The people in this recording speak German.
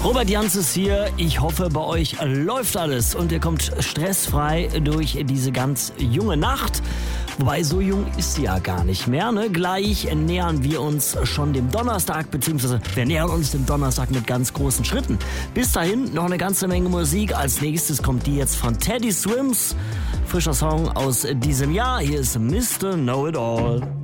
Robert Janz ist hier. Ich hoffe, bei euch läuft alles und ihr kommt stressfrei durch diese ganz junge Nacht. Wobei, so jung ist sie ja gar nicht mehr. Ne? Gleich nähern wir uns schon dem Donnerstag, beziehungsweise wir nähern uns dem Donnerstag mit ganz großen Schritten. Bis dahin noch eine ganze Menge Musik. Als nächstes kommt die jetzt von Teddy Swims. Frischer Song aus diesem Jahr. Hier ist Mr. Know-It-All.